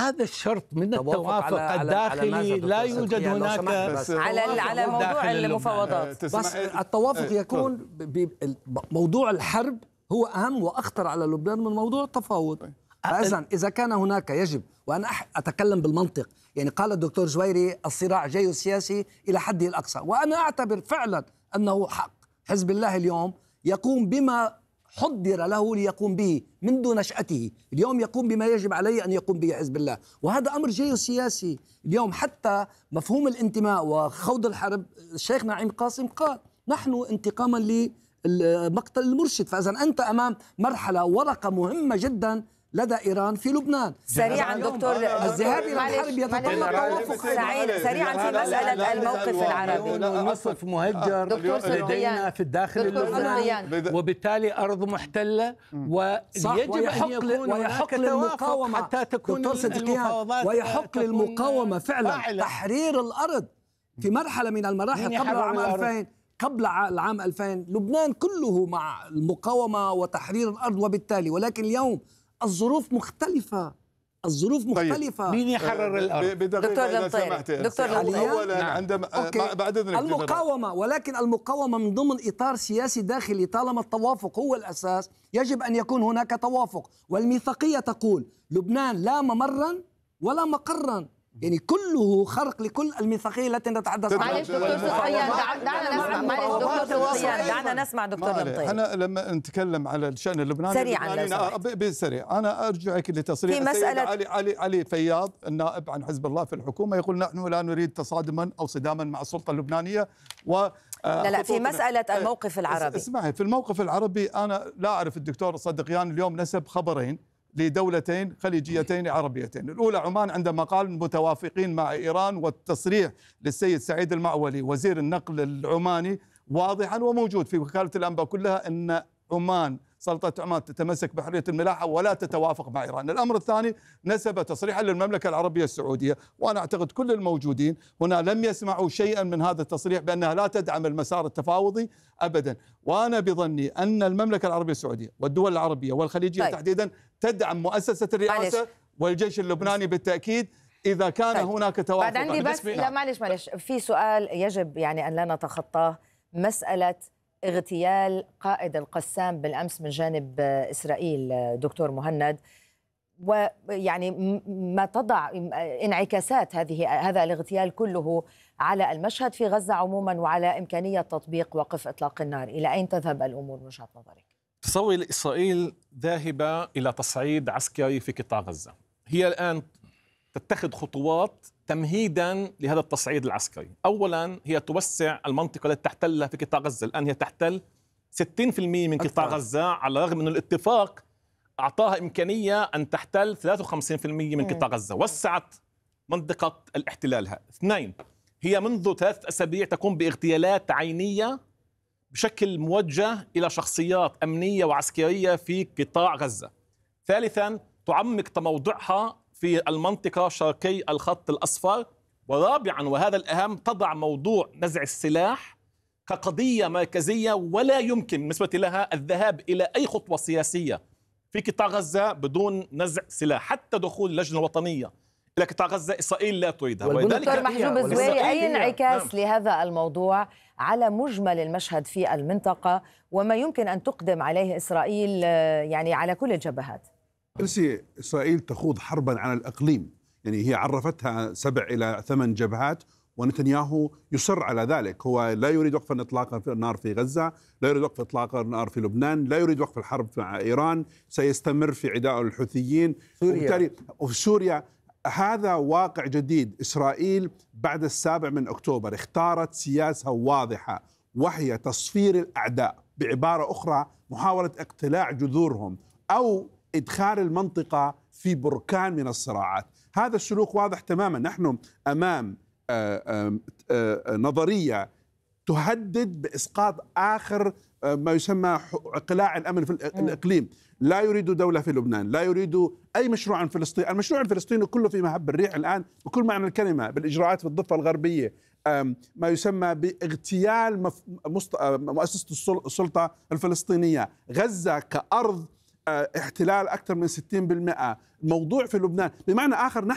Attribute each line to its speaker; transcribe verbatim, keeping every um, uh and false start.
Speaker 1: هذا الشرط من التوافق الداخلي لا يوجد هناك
Speaker 2: على على موضوع المفاوضات.
Speaker 3: بس التوافق يكون بموضوع الحرب هو أهم وأخطر على لبنان من موضوع التفاوض. فإذا إذا كان هناك يجب، وأنا أتكلم بالمنطق، يعني قال الدكتور جويري الصراع جيوسياسي إلى حده الأقصى، وأنا أعتبر فعلا أنه حق حزب الله اليوم يقوم بما حضر له ليقوم به منذ نشأته، اليوم يقوم بما يجب عليه أن يقوم به حزب الله، وهذا أمر جيوسياسي. اليوم حتى مفهوم الانتماء وخوض الحرب، الشيخ نعيم قاسم قال نحن انتقاما لمقتل المرشد. فإذا أنت أمام مرحلة ورقة مهمة جدا لدى إيران في لبنان.
Speaker 2: سريعا دكتور،
Speaker 3: الذهاب إلى الحرب يتطلب توافق.
Speaker 2: سريعا في مسألة الموقف العربي.
Speaker 1: النصف مهجر لدينا في الداخل اللبناني، وبالتالي أرض محتلة، ويجب أن يكون
Speaker 3: ويحق للمقاومة حتى تكون المفاوضات، ويحق للمقاومة فعلا تحرير الأرض في مرحلة من المراحل قبل عام ألفين. قبل العام ألفين لبنان كله مع المقاومة وتحرير الأرض، وبالتالي ولكن اليوم الظروف مختلفة، الظروف مختلفة.
Speaker 1: طيب. مين يحرر الأرض؟
Speaker 2: دكتور المطيري. دكتور
Speaker 3: أولا عندما بعد إذنك المقاومة، ولكن المقاومة من ضمن إطار سياسي داخلي. طالما التوافق هو الأساس يجب أن يكون هناك توافق، والميثاقية تقول لبنان لا ممرا ولا مقرا، يعني كله خرق لكل الميثاقية التي نتحدث عنها.
Speaker 2: معلش دكتور سفيان، دعنا نسمع. معلش دكتور سفيان، دعنا نسمع دكتور المطيري.
Speaker 4: أنا لما نتكلم على الشأن اللبناني
Speaker 2: سريعا
Speaker 4: بسريع، أنا أرجعك لتصريح السيد علي علي علي فياض النائب عن حزب الله في الحكومة، يقول نحن لا نريد تصادما أو صداما مع السلطة اللبنانية. و
Speaker 2: لا لا في مسألة الموقف العربي.
Speaker 4: اسمعي، في الموقف العربي أنا لا أعرف الدكتور صدقيان اليوم نسب خبرين لدولتين خليجيتين عربيتين. الأولى عمان عندما قال متوافقين مع إيران، والتصريح للسيد سعيد المعولي وزير النقل العماني واضحا وموجود في وكالة الأنباء كلها أن عمان سلطة عمان تتمسك بحرية الملاحة ولا تتوافق مع إيران. الأمر الثاني نسب تصريحا للمملكة العربية السعودية، وأنا أعتقد كل الموجودين هنا لم يسمعوا شيئا من هذا التصريح بأنها لا تدعم المسار التفاوضي أبدا. وأنا بظني أن المملكة العربية السعودية والدول العربية والخليجية طيب. تحديدا تدعم مؤسسة الرئاسة معلش. والجيش اللبناني بالتأكيد إذا كان طيب. هناك توافق.
Speaker 2: بعد عندي بس لا معلش معلش في سؤال يجب يعني أن لا نتخطاه، مسألة اغتيال قائد القسام بالأمس من جانب إسرائيل دكتور مهند، ويعني ما تضع انعكاسات هذه هذا الاغتيال كله على المشهد في غزة عموما وعلى إمكانية تطبيق وقف إطلاق النار. إلى أين تذهب الأمور من وجهة نظرك؟
Speaker 5: تصور إسرائيل ذاهبة إلى تصعيد عسكري في قطاع غزة، هي الآن تتخذ خطوات تمهيدا لهذا التصعيد العسكري. أولا هي توسع المنطقة التي تحتلها في قطاع غزة، الآن هي تحتل ستين بالمئة من قطاع غزة، على الرغم من الاتفاق أعطاها إمكانية أن تحتل ثلاثة وخمسين بالمئة من قطاع غزة، وسعت منطقة الاحتلالها. اثنين، هي منذ ثلاثة أسابيع تقوم باغتيالات عينية بشكل موجه إلى شخصيات أمنية وعسكرية في قطاع غزة. ثالثا، تعمق تموضعها في المنطقة شرقي الخط الأصفر. ورابعا وهذا الأهم، تضع موضوع نزع السلاح كقضية مركزية، ولا يمكن بالنسبة لها الذهاب إلى أي خطوة سياسية في قطاع غزة بدون نزع سلاح. حتى دخول اللجنة الوطنية إلى قطاع غزة إسرائيل لا تريدها.
Speaker 2: دكتور محجوب الزويري، أي انعكاس نعم. لهذا الموضوع على مجمل المشهد في المنطقة وما يمكن أن تقدم عليه إسرائيل يعني على كل الجبهات؟
Speaker 6: إسرائيل تخوض حربا على الإقليم، يعني هي عرفتها سبع إلى ثمان جبهات، ونتنياهو يصر على ذلك. هو لا يريد وقف إطلاق النار في غزة، لا يريد وقف إطلاق النار في لبنان، لا يريد وقف الحرب مع إيران، سيستمر في عداء الحوثيين وبالتالي وفي سوريا. هذا واقع جديد. إسرائيل بعد السابع من أكتوبر اختارت سياسة واضحة، وهي تصفير الأعداء، بعبارة أخرى محاولة اقتلاع جذورهم أو إدخال المنطقة في بركان من الصراعات. هذا السلوك واضح تماما. نحن أمام نظرية تهدد بإسقاط آخر ما يسمى إقلاع الأمن في الإقليم. لا يريد دولة في لبنان، لا يريد أي مشروع فلسطيني. المشروع الفلسطيني كله في مهب الريح الآن بكل معنى الكلمة، بالإجراءات في الضفة الغربية، ما يسمى باغتيال مؤسسة السلطة الفلسطينية، غزة كأرض احتلال أكثر من ستين بالمئة، موضوع في لبنان. بمعنى آخر نحن